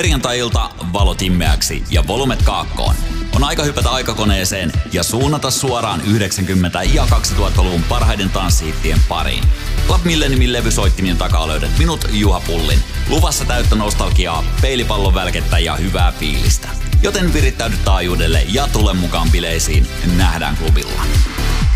Perjantai-ilta valot himmeäksi ja volumet kaakkoon. On aika hypätä aikakoneeseen ja suunnata suoraan 90- ja 2000-luvun parhaiden tanssihittien pariin. Club Milleniumin levysoittimien takaa löydät minut, Juha Pullin. Luvassa täyttä nostalgiaa, peilipallon välkettä ja hyvää fiilistä. Joten virittäydy taajuudelle ja tule mukaan bileisiin. Nähdään klubilla.